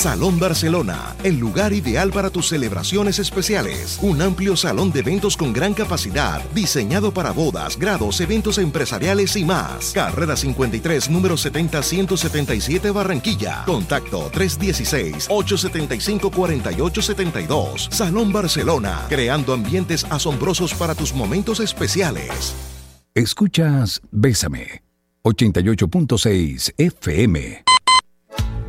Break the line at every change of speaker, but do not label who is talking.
Salón Barcelona, el lugar ideal para tus celebraciones especiales. Un amplio salón de eventos con gran capacidad, diseñado para bodas, grados, eventos empresariales y más. Carrera 53, número 70-177, Barranquilla. Contacto 316-875-4872. Salón Barcelona, creando ambientes asombrosos para tus momentos especiales.
Escuchas Bésame, 88.6 FM.